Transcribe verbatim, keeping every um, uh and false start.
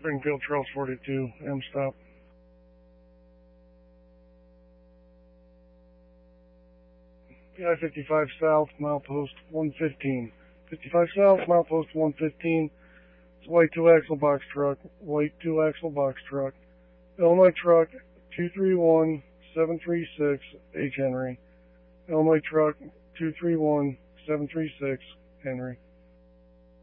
Springfield Trails forty-two, M stop. P I fifty-five South, milepost one fifteen. fifty-five South, milepost one fifteen. It's a white two-axle box truck, white two-axle box truck. Illinois truck two three one seven three six, H. Henry. Illinois truck two three one seven three six, Henry.